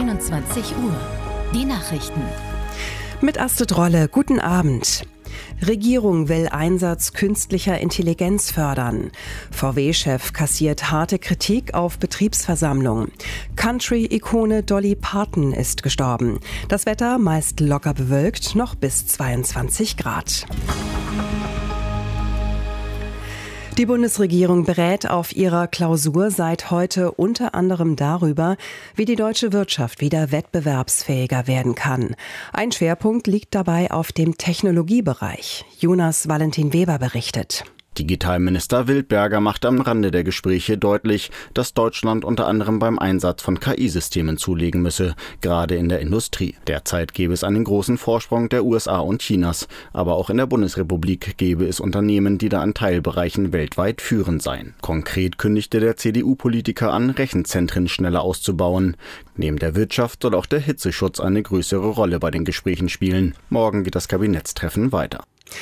21 Uhr. Die Nachrichten. Mit Astrid Rolle, guten Abend. Regierung will Einsatz künstlicher Intelligenz fördern. VW-Chef kassiert harte Kritik auf Betriebsversammlung. Country-Ikone Dolly Parton ist gestorben. Das Wetter meist locker bewölkt, noch bis 22 Grad. Die Bundesregierung berät auf ihrer Klausur seit heute unter anderem darüber, wie die deutsche Wirtschaft wieder wettbewerbsfähiger werden kann. Ein Schwerpunkt liegt dabei auf dem Technologiebereich. Jonas Valentin Weber berichtet. Digitalminister Wildberger macht am Rande der Gespräche deutlich, dass Deutschland unter anderem beim Einsatz von KI-Systemen zulegen müsse, gerade in der Industrie. Derzeit gäbe es einen großen Vorsprung der USA und Chinas, aber auch in der Bundesrepublik gäbe es Unternehmen, die da in Teilbereichen weltweit führend seien. Konkret kündigte der CDU-Politiker an, Rechenzentren schneller auszubauen. Neben der Wirtschaft soll auch der Hitzeschutz eine größere Rolle bei den Gesprächen spielen. Morgen geht das Kabinettstreffen weiter.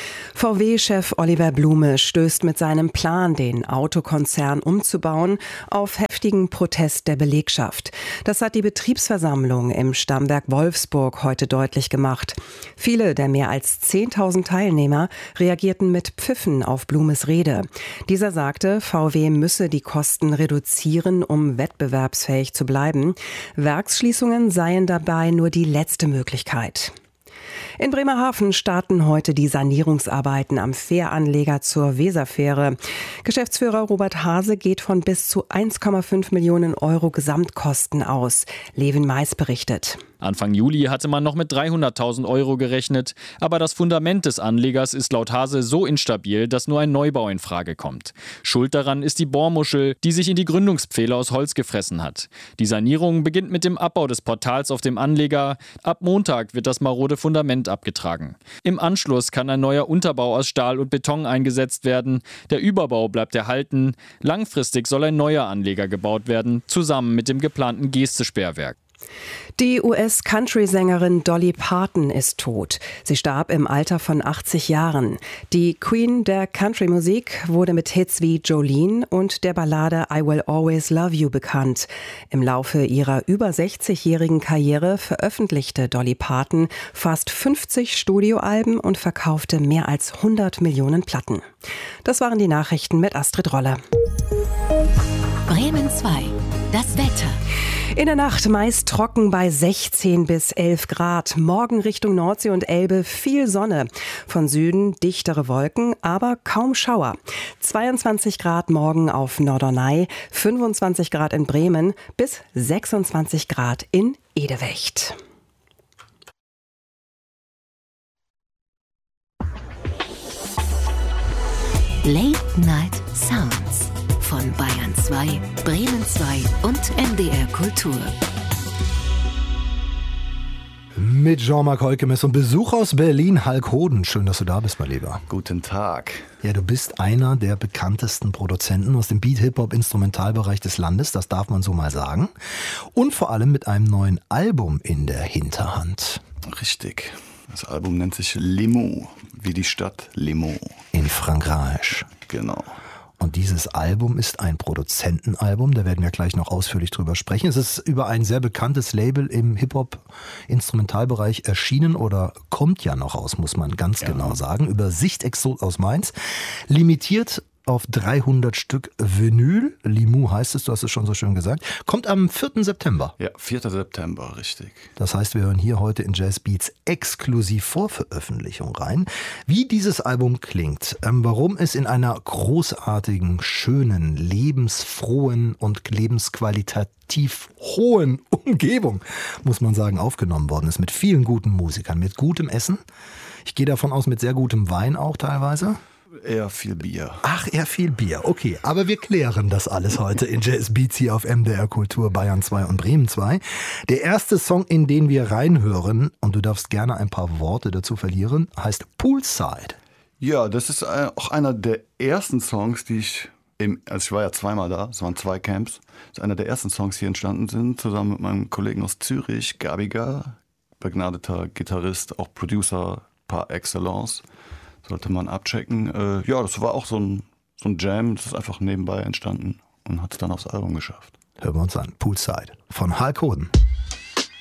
VW-Chef Oliver Blume stößt mit seinem Plan, den Autokonzern umzubauen, auf heftigen Protest der Belegschaft. Das hat die Betriebsversammlung im Stammwerk Wolfsburg heute deutlich gemacht. Viele der mehr als 10.000 Teilnehmer reagierten mit Pfiffen auf Blumes Rede. Dieser sagte, VW müsse die Kosten reduzieren, um wettbewerbsfähig zu bleiben. Werksschließungen seien dabei nur die letzte Möglichkeit. In Bremerhaven starten heute die Sanierungsarbeiten am Fähranleger zur Weserfähre. Geschäftsführer Robert Hase geht von bis zu 1,5 Millionen Euro Gesamtkosten aus. Levin Mais berichtet. Anfang Juli hatte man noch mit 300.000 Euro gerechnet, aber das Fundament des Anlegers ist laut Hase so instabil, dass nur ein Neubau in Frage kommt. Schuld daran ist die Bohrmuschel, die sich in die Gründungspfähle aus Holz gefressen hat. Die Sanierung beginnt mit dem Abbau des Portals auf dem Anleger. Ab Montag wird das marode Fundament abgetragen. Im Anschluss kann ein neuer Unterbau aus Stahl und Beton eingesetzt werden. Der Überbau bleibt erhalten. Langfristig soll ein neuer Anleger gebaut werden, zusammen mit dem geplanten Geste-Sperrwerk. Die US-Country-Sängerin Dolly Parton ist tot. Sie starb im Alter von 80 Jahren. Die Queen der Country-Musik wurde mit Hits wie Jolene und der Ballade I Will Always Love You bekannt. Im Laufe ihrer über 60-jährigen Karriere veröffentlichte Dolly Parton fast 50 Studioalben und verkaufte mehr als 100 Millionen Platten. Das waren die Nachrichten mit Astrid Rolle. Bremen 2. Das Wetter. In der Nacht meist trocken bei 16 bis 11 Grad. Morgen Richtung Nordsee und Elbe viel Sonne. Von Süden dichtere Wolken, aber kaum Schauer. 22 Grad morgen auf Norderney, 25 Grad in Bremen bis 26 Grad in Edewecht. Late Night Sounds von Bayern 2, Bremen 2 und MDR Kultur. Mit Jean-Marc Holkemes und Besuch aus Berlin, Hulk Hoden. Schön, dass du da bist, mein Lieber. Guten Tag. Ja, du bist einer der bekanntesten Produzenten aus dem Beat-Hip-Hop-Instrumentalbereich des Landes, das darf man so mal sagen. Und vor allem mit einem neuen Album in der Hinterhand. Richtig. Das Album nennt sich Limoux, wie die Stadt Limoux. In Frankreich. Genau. Und dieses Album ist ein Produzentenalbum, da werden wir gleich noch ausführlich drüber sprechen. Es ist über ein sehr bekanntes Label im Hip-Hop-Instrumentalbereich erschienen oder kommt ja noch raus, muss man ganz genau sagen. Über Sichtexot aus Mainz, limitiert auf 300 Stück Vinyl. Limoux heißt es, du hast es schon so schön gesagt. Kommt am 4. September. Ja, 4. September, richtig. Das heißt, wir hören hier heute in Jazz Beats exklusiv Vorveröffentlichung rein, wie dieses Album klingt, warum es in einer großartigen, schönen, lebensfrohen und lebensqualitativ hohen Umgebung, muss man sagen, aufgenommen worden ist, mit vielen guten Musikern, mit gutem Essen. Ich gehe davon aus, mit sehr gutem Wein auch teilweise. Eher viel Bier. Ach, eher viel Bier. Okay, aber wir klären das alles heute in Jazz Beats hier auf MDR Kultur Bayern 2 und Bremen 2. Der erste Song, in den wir reinhören, und du darfst gerne ein paar Worte dazu verlieren, heißt Poolside. Ja, das ist auch einer der ersten Songs, die ich, also ich war ja zweimal da, es waren 2 Camps, das ist einer der ersten Songs, die entstanden sind, zusammen mit meinem Kollegen aus Zürich, Gabiga, begnadeter Gitarrist, auch Producer par excellence. Sollte man abchecken. Ja, das war auch so ein Jam, das ist einfach nebenbei entstanden und hat es dann aufs Album geschafft. Hören wir uns an. Poolside von Hulk Hoden.